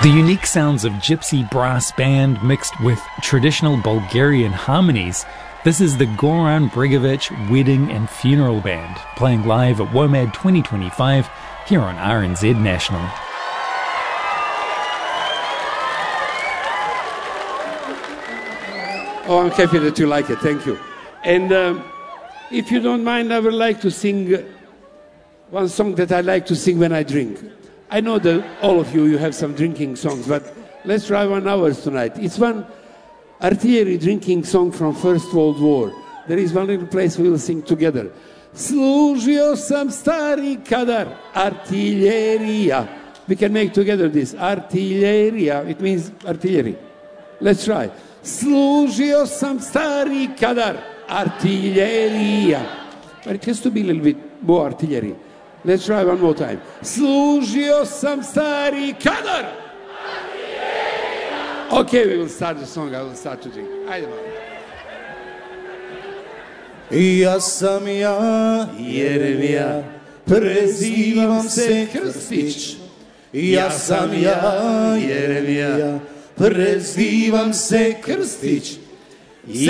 The unique sounds of gypsy brass band mixed with traditional Bulgarian harmonies. This is the Goran Bregovic Wedding and Funeral Band, playing live at WOMAD 2025 here on RNZ National. Oh, I'm happy that you like it. Thank you. And if you don't mind, I would like to sing one song that I like to sing when I drink. I know that all of you have some drinking songs, but let's try 1 hour tonight. It's one artillery drinking song from First World War. There is one little place we will sing together. Služio sam stari kadar, artillerija. We can make together this. Artillerija, it means artillery. Let's try. Služio sam stari kadar, artillerija. But it has to be a little bit more artillery. Let's try one more time. Služio sam stari kadar. Okay, we will start the song. I will start to drink. Ajde malo. Ja sam ja, Jeremija, prezivam se Krstić. Ja sam ja, Jeremija, prezivam se Krstić.